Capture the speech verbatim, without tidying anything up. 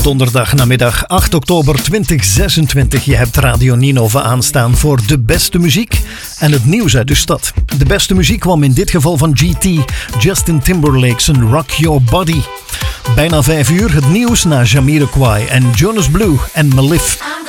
Donderdag namiddag acht oktober tweeduizend zesentwintig. Je hebt Radio Ninove aanstaan voor de beste muziek en het nieuws uit de stad. De beste muziek kwam in dit geval van G T, Justin Timberlake's Rock Your Body. Bijna vijf uur het nieuws na Jamiroquai en Jonas Blue en Malif.